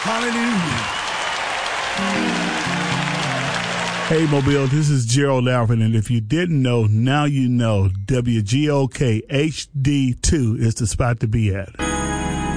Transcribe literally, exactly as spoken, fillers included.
Hallelujah. Hey, Mobile, this is Gerald Alfred, and if you didn't know, now you know W G O K H D two is the spot to be at.